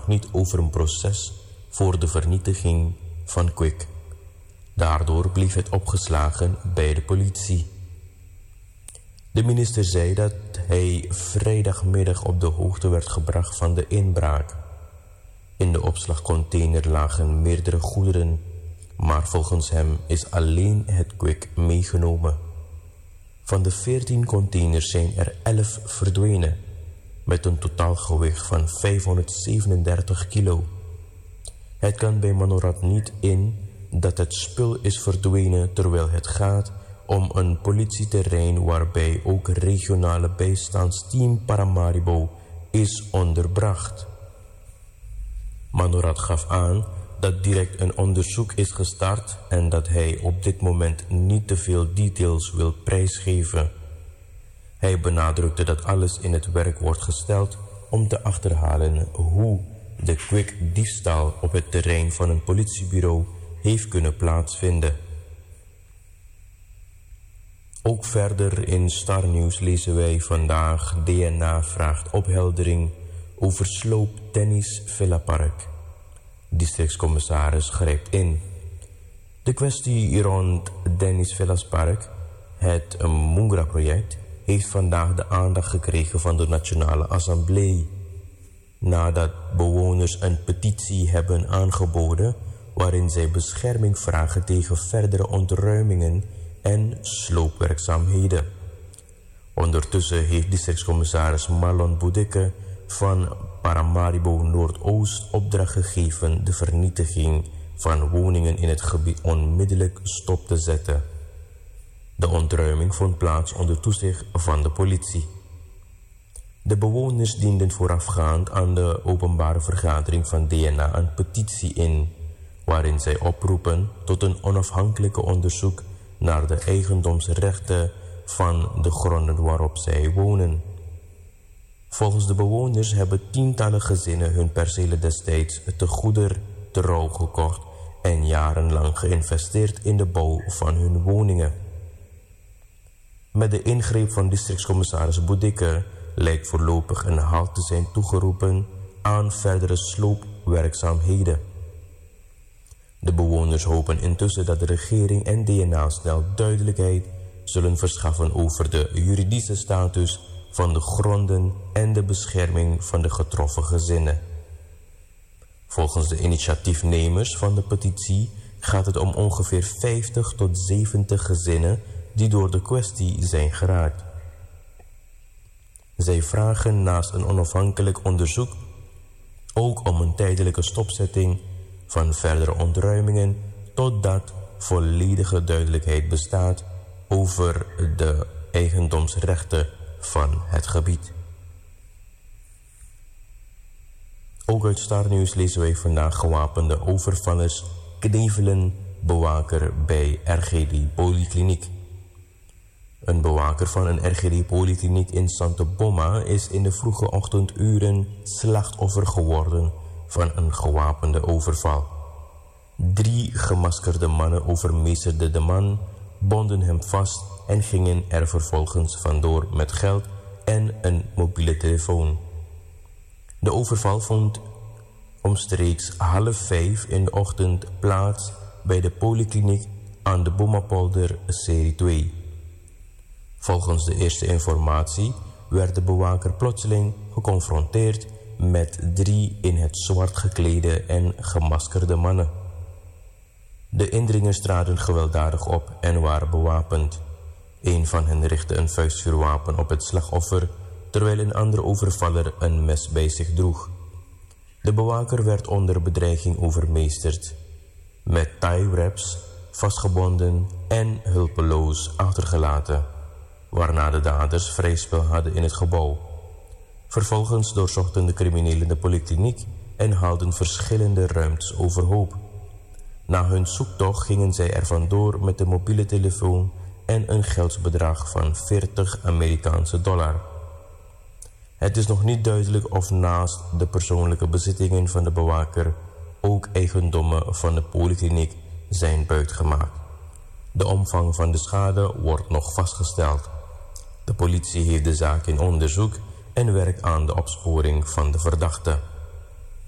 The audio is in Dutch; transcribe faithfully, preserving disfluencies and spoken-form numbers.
niet over een proces voor de vernietiging van Kwik. Daardoor bleef het opgeslagen bij de politie. De minister zei dat hij vrijdagmiddag op de hoogte werd gebracht van de inbraak. In de opslagcontainer lagen meerdere goederen, maar volgens hem is alleen het Kwik meegenomen. Van de veertien containers zijn er elf verdwenen, met een totaalgewicht van vijfhonderdzevenendertig kilo. Het kan bij Manorad niet in dat het spul is verdwenen terwijl het gaat om een politieterrein waarbij ook regionale bijstandsteam Paramaribo is onderbracht. Manorad gaf aan dat direct een onderzoek is gestart en dat hij op dit moment niet te veel details wil prijsgeven. Hij benadrukte dat alles in het werk wordt gesteld om te achterhalen hoe de Kwik-diefstal op het terrein van een politiebureau heeft kunnen plaatsvinden. Ook verder in Star News lezen wij vandaag: D N A vraagt opheldering over sloop Tennis Villa Park. Districtscommissaris grijpt in. De kwestie rond Dennis Villas Park, het Mungra-project, heeft vandaag de aandacht gekregen van de Nationale Assemblée. Nadat bewoners een petitie hebben aangeboden waarin zij bescherming vragen tegen verdere ontruimingen en sloopwerkzaamheden. Ondertussen heeft districtscommissaris Marlon Boudicke van Paramaribo Noordoost opdracht gegeven de vernietiging van woningen in het gebied onmiddellijk stop te zetten. De ontruiming vond plaats onder toezicht van de politie. De bewoners dienden voorafgaand aan de openbare vergadering van D N A een petitie in, waarin zij oproepen tot een onafhankelijke onderzoek naar de eigendomsrechten van de gronden waarop zij wonen. Volgens de bewoners hebben tientallen gezinnen hun percelen destijds te goeder trouw gekocht en jarenlang geïnvesteerd in de bouw van hun woningen. Met de ingreep van districtscommissaris Boudicke lijkt voorlopig een halt te zijn toegeroepen aan verdere sloopwerkzaamheden. De bewoners hopen intussen dat de regering en D N A snel duidelijkheid zullen verschaffen over de juridische status van de gronden en de bescherming van de getroffen gezinnen. Volgens de initiatiefnemers van de petitie gaat het om ongeveer vijftig tot zeventig gezinnen die door de kwestie zijn geraakt. Zij vragen naast een onafhankelijk onderzoek ook om een tijdelijke stopzetting van verdere ontruimingen totdat volledige duidelijkheid bestaat over de eigendomsrechten van het gebied. Ook uit Star News lezen wij vandaag: gewapende overvallers knevelen bewaker bij R G D Polykliniek. Een bewaker van een R G D Polykliniek in Santa Boma is in de vroege ochtenduren slachtoffer geworden van een gewapende overval. Drie gemaskerde mannen overmeesterden de man, bonden hem vast en gingen er vervolgens vandoor met geld en een mobiele telefoon. De overval vond omstreeks half vijf in de ochtend plaats bij de polykliniek aan de Bomapolder serie twee. Volgens de eerste informatie werd de bewaker plotseling geconfronteerd met drie in het zwart geklede en gemaskerde mannen. De indringers traden gewelddadig op en waren bewapend. Een van hen richtte een vuistvuurwapen op het slachtoffer, terwijl een andere overvaller een mes bij zich droeg. De bewaker werd onder bedreiging overmeesterd, met tie-wraps vastgebonden en hulpeloos achtergelaten, waarna de daders vrij spel hadden in het gebouw. Vervolgens doorzochten de criminelen de polykliniek en haalden verschillende ruimtes overhoop. Na hun zoektocht gingen zij er vandoor met de mobiele telefoon en een geldsbedrag van veertig Amerikaanse dollar. Het is nog niet duidelijk of naast de persoonlijke bezittingen van de bewaker ook eigendommen van de polykliniek zijn buitgemaakt. De omvang van de schade wordt nog vastgesteld. De politie heeft de zaak in onderzoek en werkt aan de opsporing van de verdachte.